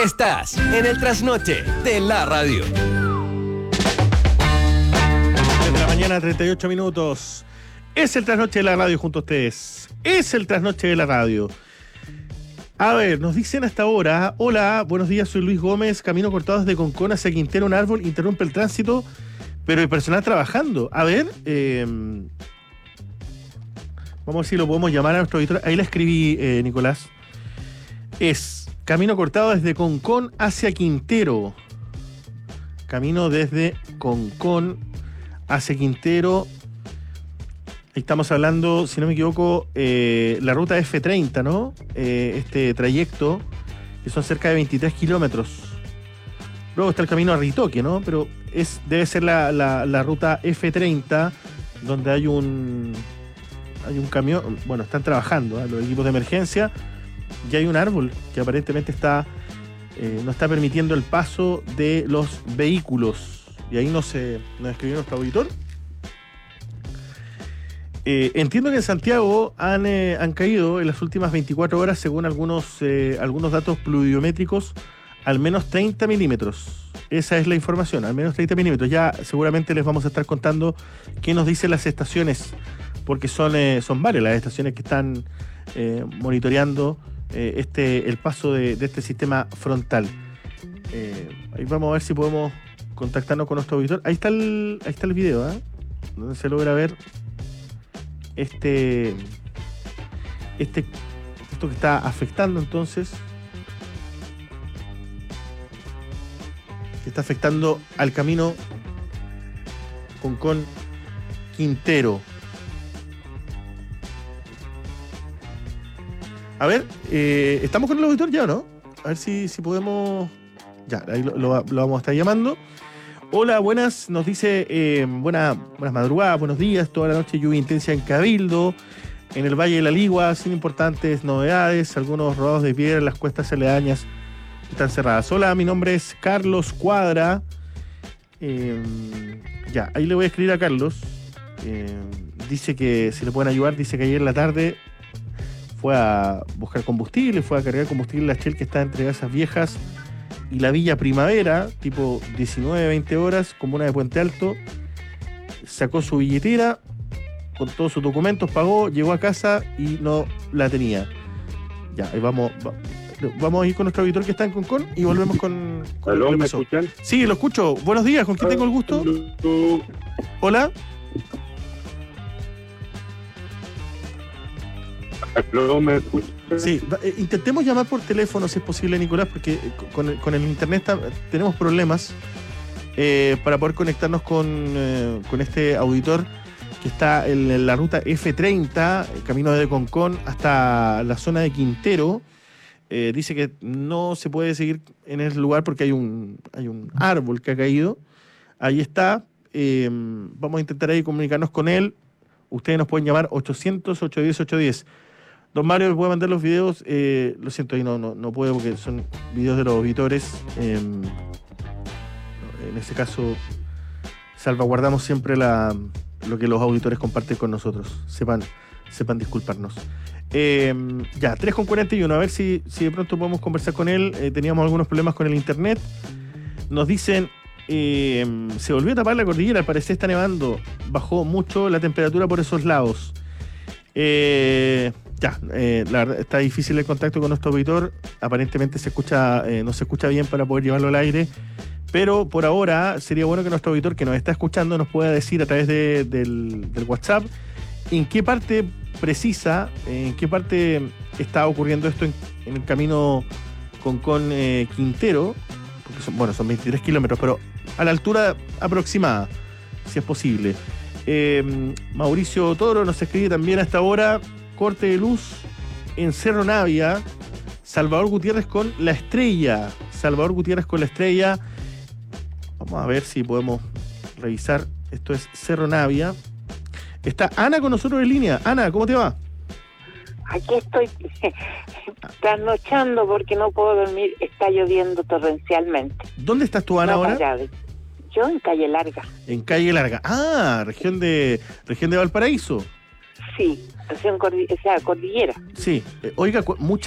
Estás en el trasnoche de la radio. De la mañana, 38 minutos. Es el trasnoche de la radio junto a ustedes. Es el trasnoche de la radio. A ver, nos dicen hasta ahora: hola, buenos días, soy Luis Gómez. Camino cortado desde Concón hacia Quintero, un árbol interrumpe el tránsito, pero el personal trabajando. A ver, vamos a ver si lo podemos llamar a nuestro auditor. Ahí le escribí, Nicolás. Es camino cortado desde Concón hacia Quintero. Camino desde Concón hacia Quintero. Ahí estamos hablando, si no me equivoco, la ruta F30, ¿no? Este trayecto, que son cerca de 23 kilómetros. Luego está el camino a Ritoque, ¿no? Pero debe ser la ruta F30, donde hay un camión. Bueno, están trabajando, los equipos de emergencia, y hay un árbol que aparentemente no está permitiendo el paso de los vehículos. Y ahí nos escribió nuestro auditor. Entiendo que en Santiago han caído en las últimas 24 horas, según algunos datos pluviométricos, al menos 30 milímetros. Esa es la información, al menos 30 milímetros. Ya seguramente les vamos a estar contando qué nos dicen las estaciones, porque son varias las estaciones que están monitoreando el paso de este sistema frontal. Ahí vamos a ver si podemos contactarnos con nuestro auditor. Ahí está el video, donde se logra ver esto que está afectando entonces, que está afectando al camino Concón Quintero. A ver, ¿estamos con el auditor ya o no? A ver si podemos. Ya, ahí lo vamos a estar llamando. Hola, buenas, nos dice, buenas madrugadas, buenos días, toda la noche lluvia intensa en Cabildo, en el Valle de la Ligua, sin importantes novedades, algunos rodados de piedra en las cuestas aledañas están cerradas. Hola, mi nombre es Carlos Cuadra. Ya, ahí le voy a escribir a Carlos. Dice que si le pueden ayudar, dice que ayer en la tarde fue a buscar combustible, fue a cargar combustible en la Shell que está entre esas viejas y la Villa Primavera, tipo 19, 20 horas, comuna de Puente Alto. Sacó su billetera con todos sus documentos, pagó, llegó a casa y no la tenía. Ya, ahí vamos a ir con nuestro auditor que está en Concón y volvemos con ¿Aló, me escuchan? Sí, lo escucho. Buenos días, ¿con quién tengo el gusto? Hola. ¿Aló, me escuchan? Sí, intentemos llamar por teléfono si es posible, Nicolás, porque con el internet tenemos problemas para poder conectarnos con este auditor que está en la ruta F30, el camino desde Concón hasta la zona de Quintero. Dice que no se puede seguir en ese lugar porque hay un árbol que ha caído. Ahí está. Vamos a intentar ahí comunicarnos con él. Ustedes nos pueden llamar 800-810-810. Don Mario, ¿me puede mandar los videos? Lo siento, ahí no puedo porque son videos de los auditores. En ese caso, salvaguardamos siempre lo que los auditores comparten con nosotros. Sepan disculparnos. Ya, 3:41. A ver si de pronto podemos conversar con él. Teníamos algunos problemas con el internet. Nos dicen, se volvió a tapar la cordillera, al parecer está nevando. Bajó mucho la temperatura por esos lados. La verdad está difícil el contacto con nuestro auditor. Aparentemente no se escucha bien para poder llevarlo al aire. Pero por ahora sería bueno que nuestro auditor que nos está escuchando nos pueda decir a través del WhatsApp en qué parte precisa, en qué parte está ocurriendo esto en el camino Concón Quintero, porque son 23 kilómetros, pero a la altura aproximada, si es posible. Mauricio Toro nos escribe también a esta hora: corte de luz en Cerro Navia, Salvador Gutiérrez con La Estrella. Vamos a ver si podemos revisar. Esto es Cerro Navia. Está Ana con nosotros en línea. Ana, ¿cómo te va? Aquí estoy trasnochando porque no puedo dormir. Está lloviendo torrencialmente. ¿Dónde estás tú, Ana, ahora? Yo en Calle Larga. En Calle Larga. Ah, región de Valparaíso. Sí, cordillera. Sí. Oiga, mucha